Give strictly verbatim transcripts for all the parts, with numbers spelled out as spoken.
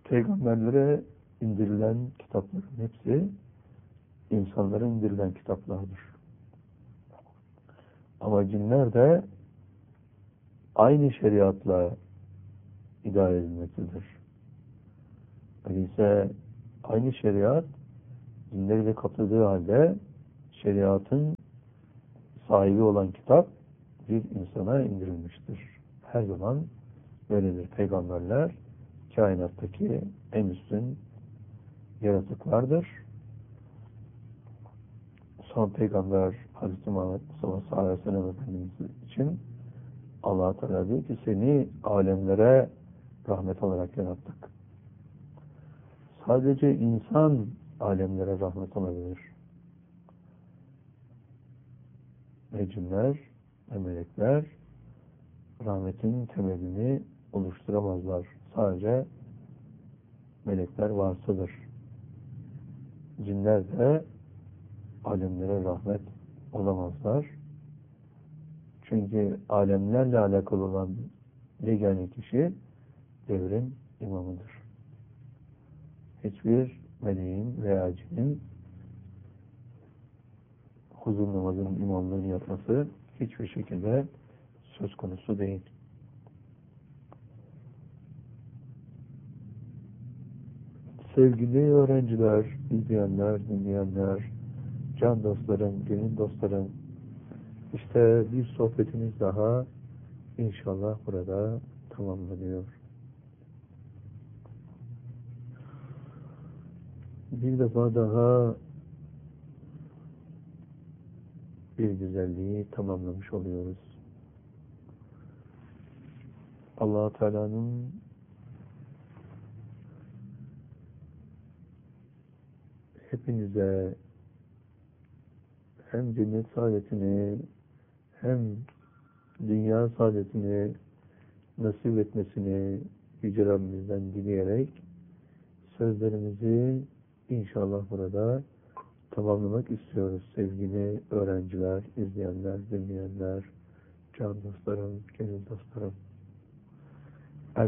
Peygamberlere indirilen kitapların hepsi insanlara indirilen kitaplardır. Ama cinler de aynı şeriatla idare edilmektedir. Öyleyse aynı şeriat cinleri de kapsadığı halde şeriatın sahibi olan kitap bir insana indirilmiştir. Her zaman böyledir. Peygamberler kainattaki en üstün yaratıklardır. Son peygamber Hazreti Muhammed sallallahu aleyhi ve sellem Efendimiz için Allah Teala diyor ki seni alemlere rahmet olarak yarattık. Sadece insan alemlere rahmet olabilir. Ve cinler ve melekler rahmetin temelini oluşturamazlar. Sadece melekler vasıtadır. Cinler de alemlere rahmet olamazlar. Çünkü alemlerle alakalı olan yegane kişi devrin imamıdır. Hiçbir meleğin veya cinin huzur namazının imamlığını yapması hiçbir şekilde söz konusu değil. Sevgili öğrenciler, izleyenler, dinleyenler, can dostlarım, gönül dostlarım, işte bir sohbetimiz daha inşallah burada tamamlanıyor. Bir defa daha bir güzelliği tamamlamış oluyoruz. Allah-u Teala'nın hepinize hem cennet saadetini hem dünya saadetini nasip etmesini Yüce Rabbimizden dileyerek sözlerimizi inşallah burada tamamlamak istiyoruz sevgili öğrenciler, izleyenler, dinleyenler, can dostlarım, gönül dostlarım.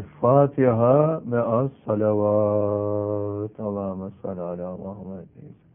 El-Fatiha me'as salavat. Allahümme salli ala Muhammed.